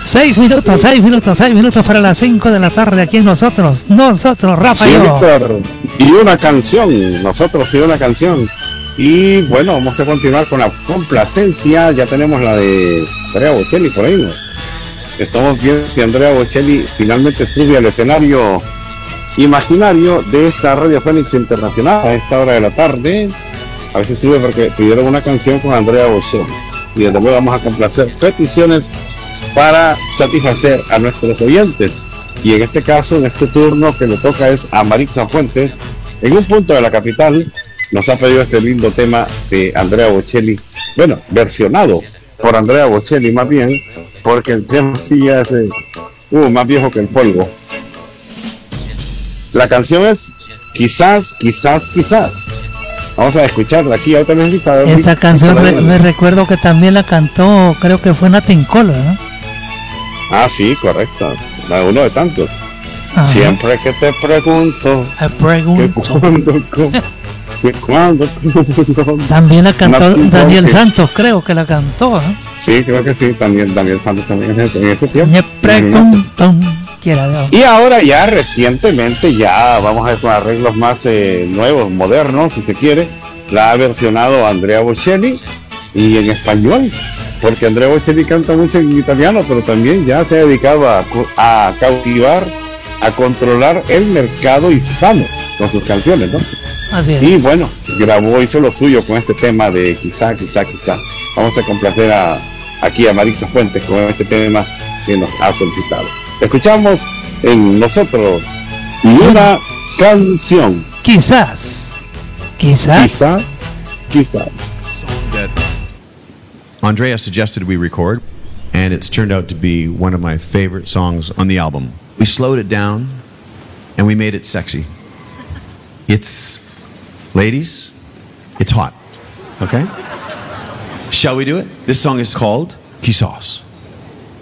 6 minutos para las 5 de la tarde aquí en nosotros, Rafa sí, y yo. Víctor, y una canción, nosotros y una canción. Y bueno, vamos a continuar con la complacencia. Ya tenemos la de Andrea Bocelli por ahí, ¿no? Estamos viendo si Andrea Bocelli finalmente sube al escenario imaginario de esta Radio Fénix Internacional a esta hora de la tarde. A ver si sube porque pidieron una canción con Andrea Bocelli. Y desde luego vamos a complacer peticiones para satisfacer a nuestros oyentes. Y en este caso, en este turno que le toca es a Marixa Fuentes, en un punto de la capital, nos ha pedido este lindo tema de Andrea Bocelli. Bueno, versionado por Andrea Bocelli más bien, porque el tema sí ya es más viejo que el polvo. La canción es Quizás. Vamos a escucharla aquí. Esta canción me recuerdo que también la cantó, creo que fue Nat King Cole, ¿no? Ah, sí, correcto. Uno de tantos. Ajá. Siempre que te pregunto. ¿Cuándo? También la cantó Daniel Santos, creo que la cantó, ¿eh? Sí, creo que sí, también Daniel Santos también en ese tiempo. Me pregunto. Y ahora ya recientemente, ya vamos a ver con arreglos más nuevos, modernos, si se quiere, la ha versionado Andrea Bocelli y en español, porque Andrea Bocelli canta mucho en italiano, pero también ya se ha dedicado a cautivar, a controlar el mercado hispano con sus canciones, ¿no? Así es. Y bueno, hizo lo suyo con este tema de quizá. Vamos a complacer aquí a Marixa Fuentes con este tema que nos ha solicitado. Escuchamos en nosotros y una canción. Quizás. That Andrea suggested we record, and it's turned out to be one of my favorite songs on the album. We slowed it down, and we made it sexy. Ladies, it's hot. Okay? Shall we do it? This song is called Quizás.